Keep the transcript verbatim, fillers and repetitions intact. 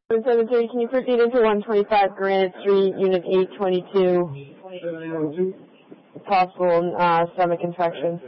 seven thirty, can you proceed into one twenty-five Granite Street, Unit eight twenty-two? Possible uh, stomach infection.